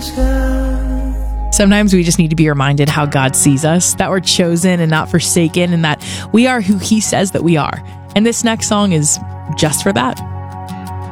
Sometimes we just need to be reminded how God sees us, that we're chosen and not forsaken, and that we are who He says that we are. And this next song is just for that.